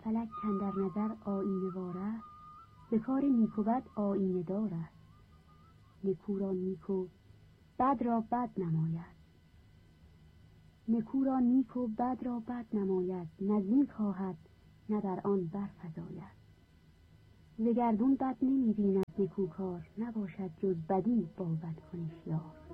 فلک کاندر نظر آیینه وار است، به کار نیک و بد آیینه دار است. نکو را نیک و بد را بد نماید، نکو را نیک و بد را بد نماید. نزدیک خواهد نه بر آن برفزاید. ز گردون بد نمی بیند نکو کار، نباشد جز بدی با بد کنش یار.